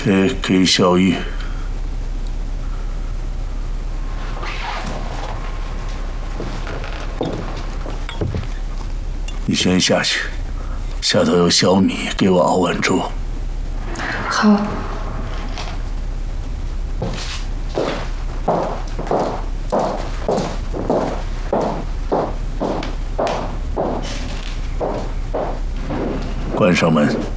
给小玉。你先下去，下头有小米，给我熬碗粥。 好。 关上门。